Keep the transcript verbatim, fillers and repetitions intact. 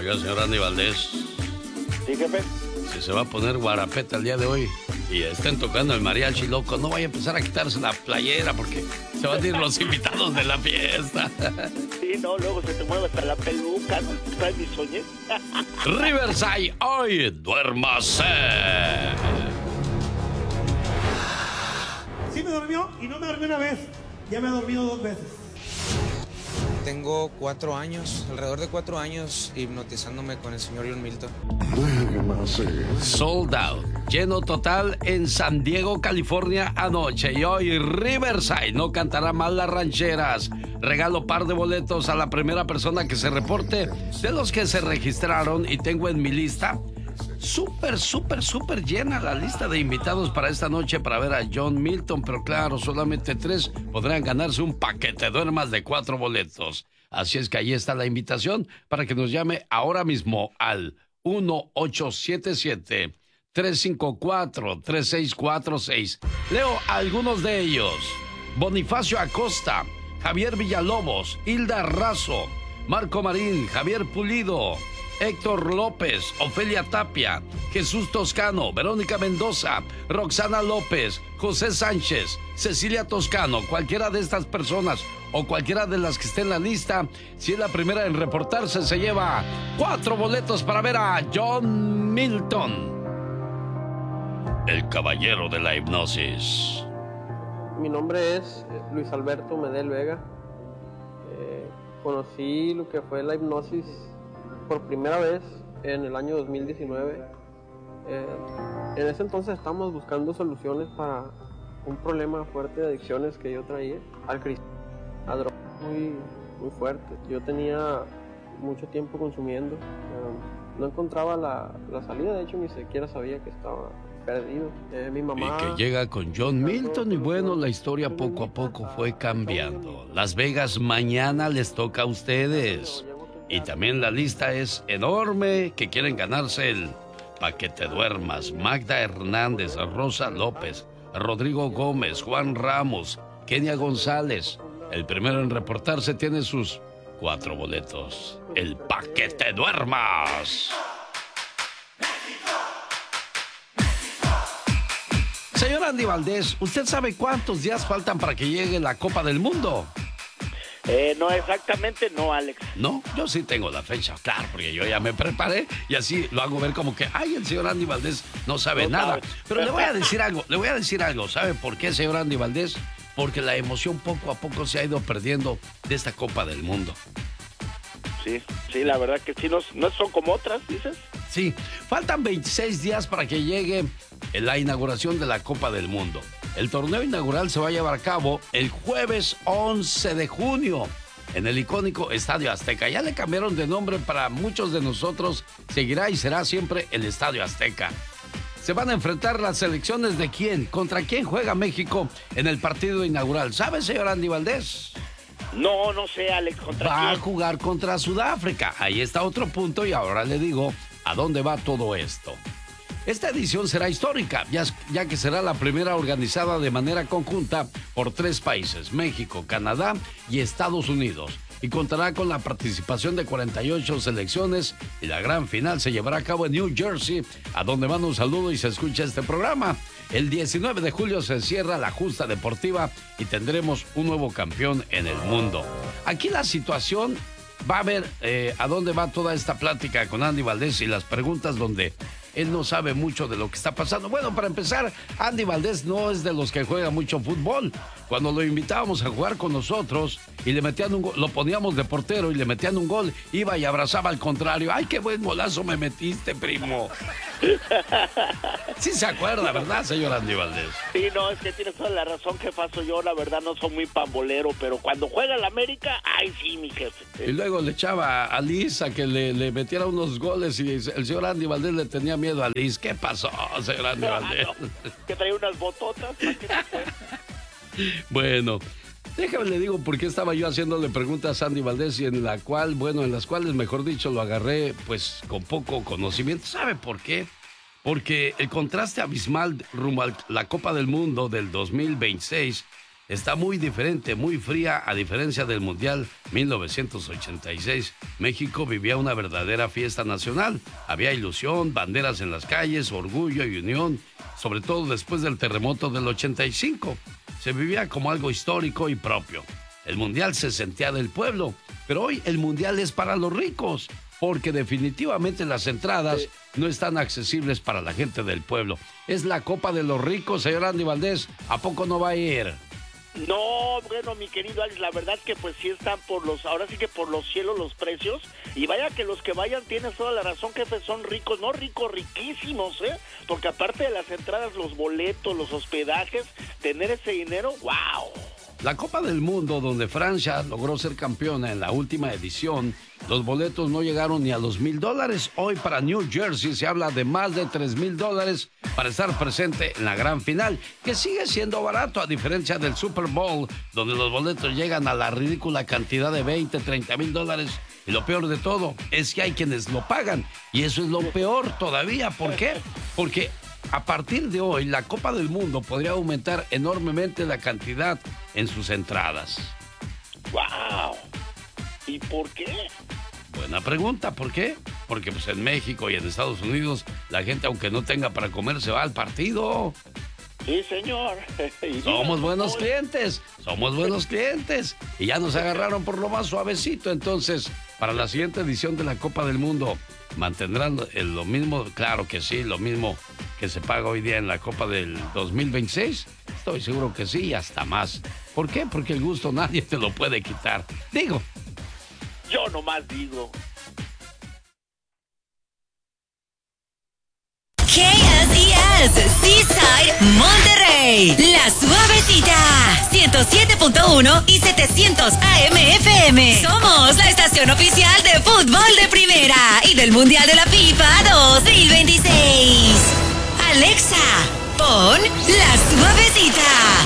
Oiga, señor Andy Valdés. Sí, jefe. Si se va a poner guarapeta el día de hoy y estén tocando el mariachi loco, no vaya a empezar a quitarse la playera porque se van a ir los invitados de la fiesta. Sí, no, luego se te mueve hasta la peluca, ¿no? ¿Sabes mi sueño? Riverside, hoy duérmase. Sí me durmió y no me dormí una vez, ya me he dormido dos veces. Tengo cuatro años, alrededor de cuatro años hipnotizándome con el señor John Milton. Sold out, lleno total en San Diego, California anoche. Y hoy Riverside no cantará mal las rancheras. Regalo par de boletos a la primera persona que se reporte de los que se registraron. Y tengo en mi lista súper, súper, súper llena la lista de invitados para esta noche para ver a John Milton. Pero claro, solamente tres podrán ganarse un paquete duermas de cuatro boletos. Así es que ahí está la invitación para que nos llame ahora mismo al uno ocho siete siete, tres cinco cuatro, tres seis cuatro seis. Leo algunos de ellos: Bonifacio Acosta, Javier Villalobos, Hilda Razo, Marco Marín, Javier Pulido, Héctor López, Ofelia Tapia, Jesús Toscano, Verónica Mendoza, Roxana López, José Sánchez, Cecilia Toscano. Cualquiera de estas personas o cualquiera de las que esté en la lista, si es la primera en reportarse, se lleva cuatro boletos para ver a John Milton, el caballero de la hipnosis. Mi nombre es Luis Alberto Medel Vega. Eh, conocí lo que fue la hipnosis por primera vez en el año dos mil diecinueve. Eh, en ese entonces estábamos buscando soluciones para un problema fuerte de adicciones que yo traía al cristal, a drogas muy, muy fuerte. Yo tenía mucho tiempo consumiendo, eh, no encontraba la, la salida, de hecho ni siquiera sabía que estaba perdido. Eh, mi mamá... Y que llega con John Milton y bueno, la historia poco a poco fue cambiando. Las Vegas mañana les toca a ustedes. Y también la lista es enorme, que quieren ganarse el pa' que te duermas. Magda Hernández, Rosa López, Rodrigo Gómez, Juan Ramos, Kenia González. El primero en reportarse tiene sus cuatro boletos. El pa' que te duermas. Señor Andy Valdés, ¿usted sabe cuántos días faltan para que llegue la Copa del Mundo? Eh, no exactamente, no, Alex. No, yo sí tengo la fecha, claro, porque yo ya me preparé y así lo hago ver como que, ay, el señor Andy Valdés no sabe no nada. Sabe. Pero le voy a decir algo, le voy a decir algo. ¿Sabe por qué, señor Andy Valdés? Porque la emoción poco a poco se ha ido perdiendo de esta Copa del Mundo. Sí, sí, la verdad que sí, no, no son como otras, dices. Sí, faltan veintiséis días para que llegue la inauguración de la Copa del Mundo. El torneo inaugural se va a llevar a cabo el jueves once de junio en el icónico Estadio Azteca. Ya le cambiaron de nombre, para muchos de nosotros seguirá y será siempre el Estadio Azteca. Se van a enfrentar las selecciones de quién, contra quién juega México en el partido inaugural. ¿Sabe, señor Andy Valdés? No, no sé, Alex, ¿contra Va quién? a jugar contra Sudáfrica. Ahí está otro punto y ahora le digo a dónde va todo esto. Esta edición será histórica, ya, ya que será la primera organizada de manera conjunta por tres países, México, Canadá y Estados Unidos, y contará con la participación de cuarenta y ocho selecciones, y la gran final se llevará a cabo en New Jersey, a donde mando un saludo y se escucha este programa. El diecinueve de julio se cierra la justa deportiva y tendremos un nuevo campeón en el mundo. Aquí la situación va a ver eh, a dónde va toda esta plática con Andy Valdés y las preguntas donde él no sabe mucho de lo que está pasando. Bueno, para empezar, Andy Valdés no es de los que juega mucho fútbol. Cuando lo invitábamos a jugar con nosotros y le metían un gol, lo poníamos de portero y le metían un gol, iba y abrazaba al contrario. ¡Ay, qué buen golazo me metiste, primo! Sí se acuerda, ¿verdad, señor Andy Valdés? Sí, no, es que tienes toda la razón, jefazo. Yo, la verdad, no soy muy pambolero, pero cuando juega el América, ¡ay, sí, mi jefe! Y luego le echaba a Liz a que le, le metiera unos goles y el señor Andy Valdés le tenía miedo a Liz. ¿Qué pasó, señor Andy Valdés? No, que traía unas bototas. Bueno, déjame le digo por qué estaba yo haciéndole preguntas a Andy Valdés y en la cual, bueno, en las cuales, mejor dicho, lo agarré pues con poco conocimiento. ¿Sabe por qué? Porque el contraste abismal rumbo a la Copa del Mundo del dos mil veintiséis está muy diferente, muy fría, a diferencia del Mundial mil novecientos ochenta y seis. México vivía una verdadera fiesta nacional. Había ilusión, banderas en las calles, orgullo y unión, sobre todo después del terremoto del ochenta y cinco. Se vivía como algo histórico y propio. El Mundial se sentía del pueblo, pero hoy el Mundial es para los ricos, porque definitivamente las entradas no están accesibles para la gente del pueblo. Es la Copa de los Ricos, señor Andy Valdés. ¿A poco no va a ir? No, bueno, mi querido Alex, la verdad que pues sí están por los, ahora sí que por los cielos los precios, y vaya que los que vayan, tienes toda la razón, jefe, son ricos, no ricos, riquísimos, ¿eh? Porque aparte de las entradas, los boletos, los hospedajes, tener ese dinero, ¡wow! La Copa del Mundo, donde Francia logró ser campeona en la última edición, los boletos no llegaron ni a los mil dólares. Hoy para New Jersey se habla de más de tres mil dólares para estar presente en la gran final, que sigue siendo barato a diferencia del Super Bowl, donde los boletos llegan a la ridícula cantidad de veinte, treinta mil dólares. Y lo peor de todo es que hay quienes lo pagan, y eso es lo peor todavía. ¿Por qué? Porque a partir de hoy, la Copa del Mundo podría aumentar enormemente la cantidad en sus entradas. ¡Wow! ¿Y por qué? Buena pregunta, ¿por qué? Porque pues en México y en Estados Unidos, la gente, aunque no tenga para comer, se va al partido. Sí, señor. Somos buenos clientes, somos buenos clientes. Y ya nos agarraron por lo más suavecito. Entonces, para la siguiente edición de la Copa del Mundo, ¿mantendrán el, lo mismo? Claro que sí, lo mismo que se paga hoy día en la Copa del dos mil veintiséis. Estoy seguro que sí, y hasta más. ¿Por qué? Porque el gusto nadie te lo puede quitar. Digo. Yo nomás digo. K S E S Seaside Monterrey, La Suavecita, ciento siete punto uno y setecientos A M F M. Somos la estación oficial de fútbol de primera y del Mundial de la FIFA dos mil veintiséis. Alexa, pon La Suavecita.